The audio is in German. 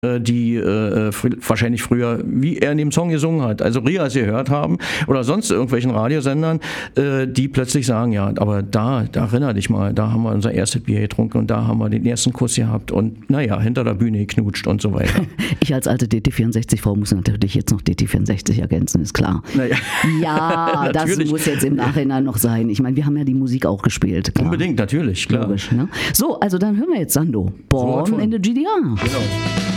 die wahrscheinlich früher, wie er in dem Song gesungen hat, also Rias gehört haben oder sonst irgendwelchen Radiosendern, die plötzlich sagen, ja, aber da erinner dich mal, da haben wir unser erstes Bier getrunken und da haben wir den ersten Kuss gehabt und naja, hinter der Bühne geknutscht und so weiter. Ich als alte DT64-Frau muss natürlich jetzt noch DT64 ergänzen, ist klar. Naja. Ja, das muss jetzt im Nachhinein noch sein. Ich meine, wir haben ja die Musik auch gespielt. Klar. Unbedingt, natürlich, klar. Logisch, ne? So, also dann hören wir jetzt Sando. Born in the GDR. Genau.